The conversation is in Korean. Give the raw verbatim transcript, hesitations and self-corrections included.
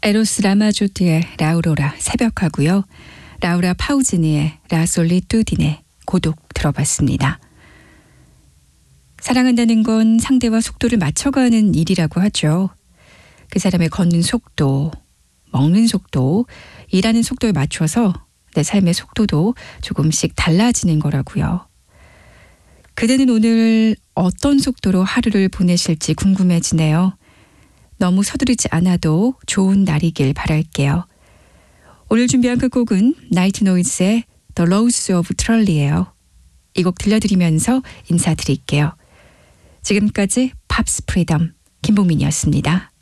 에로스 라마조트의 라우로라 새벽하고요. 라우라 파우지니의 라 솔리투디네 고독 들어봤습니다. 사랑한다는 건 상대와 속도를 맞춰가는 일이라고 하죠. 그 사람의 걷는 속도, 먹는 속도, 일하는 속도에 맞춰서 내 삶의 속도도 조금씩 달라지는 거라고요. 그대는 오늘 어떤 속도로 하루를 보내실지 궁금해지네요. 너무 서두르지 않아도 좋은 날이길 바랄게요. 오늘 준비한 끝곡은 나이트 노이즈의 The Rose of Trolley예요. 이 곡 들려드리면서 인사드릴게요. 지금까지 팝스 프리덤 김봉민이었습니다.